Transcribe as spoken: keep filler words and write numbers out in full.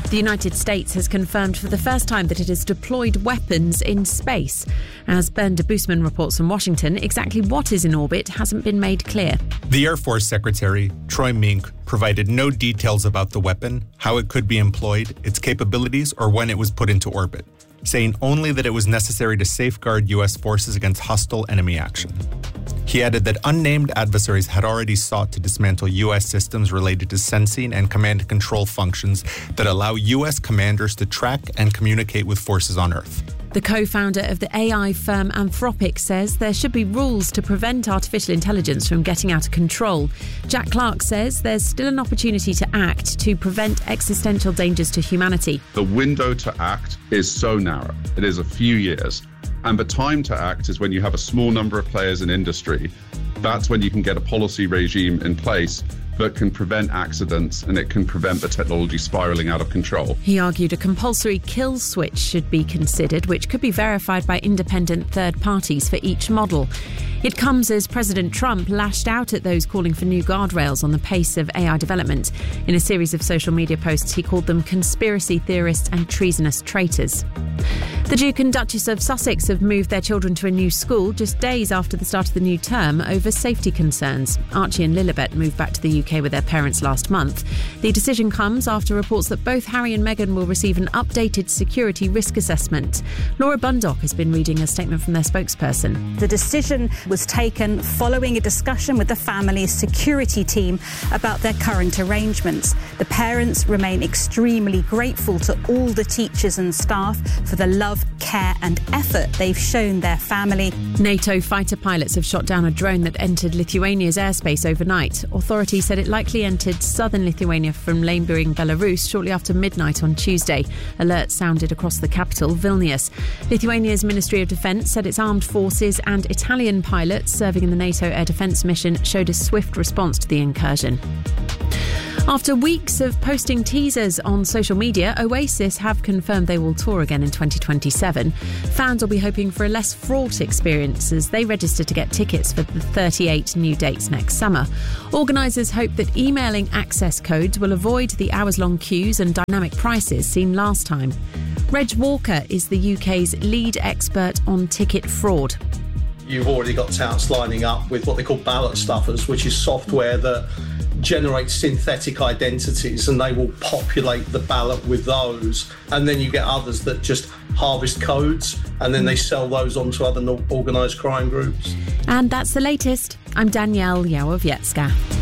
The United States has confirmed for the first time that it has deployed weapons in space. As Ben de Boosman reports from Washington, exactly what is in orbit hasn't been made clear. The Air Force Secretary, Troy Mink, provided no details about the weapon, how it could be employed, its capabilities, or when it was put into orbit, saying only that it was necessary to safeguard U S forces against hostile enemy action. He added that unnamed adversaries had already sought to dismantle U S systems related to sensing and command and control functions that allow U S commanders to track and communicate with forces on Earth. The co-founder of the A I firm Anthropic says there should be rules to prevent artificial intelligence from getting out of control. Jack Clark says there's still an opportunity to act to prevent existential dangers to humanity. The window to act is so narrow. It is a few years. And the time to act is when you have a small number of players in industry. That's when you can get a policy regime in place that can prevent accidents and it can prevent the technology spiralling out of control. He argued a compulsory kill switch should be considered, which could be verified by independent third parties for each model. It comes as President Trump lashed out at those calling for new guardrails on the pace of A I development. In a series of social media posts, he called them conspiracy theorists and treasonous traitors. The Duke and Duchess of Sussex have moved their children to a new school just days after the start of the new term over safety concerns. Archie and Lilibet moved back to the U K with their parents last month. The decision comes after reports that both Harry and Meghan will receive an updated security risk assessment. Laura Bundock has been reading a statement from their spokesperson. The decision was taken following a discussion with the family's security team about their current arrangements. The parents remain extremely grateful to all the teachers and staff for the love, care and effort they've shown their family. NATO fighter pilots have shot down a drone that entered Lithuania's airspace overnight. Authorities said it likely entered southern Lithuania from neighbouring Belarus shortly after midnight on Tuesday. Alerts sounded across the capital, Vilnius. Lithuania's Ministry of Defence said its armed forces and Italian pilots serving in the NATO air defence mission showed a swift response to the incursion. After weeks of posting teasers on social media, Oasis have confirmed they will tour again in twenty twenty-seven. Fans will be hoping for a less fraught experience as they register to get tickets for the thirty-eight new dates next summer. Organisers hope that emailing access codes will avoid the hours-long queues and dynamic prices seen last time. Reg Walker is the U K's lead expert on ticket fraud. You've already got touts lining up with what they call ballot stuffers, which is software that generates synthetic identities and they will populate the ballot with those. And then you get others that just harvest codes and then they sell those on to other organised crime groups. And that's the latest. I'm Danielle Yawowiecka.